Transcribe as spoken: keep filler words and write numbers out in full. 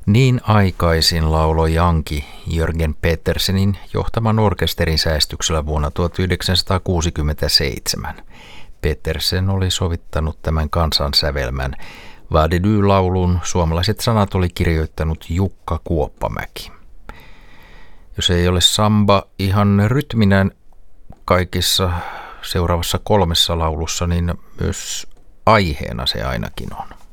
Niin aikaisin lauloi Janki Jörgen Petersenin johtaman orkesterin säästyksellä vuonna tuhatyhdeksänsataakuusikymmentäseitsemän. Petersen oli sovittanut tämän kansansävelmän. Vaadedy-laulun suomalaiset sanat oli kirjoittanut Jukka Kuoppamäki. Jos ei ole samba ihan rytminä kaikissa seuraavassa kolmessa laulussa, niin myös aiheena se ainakin on.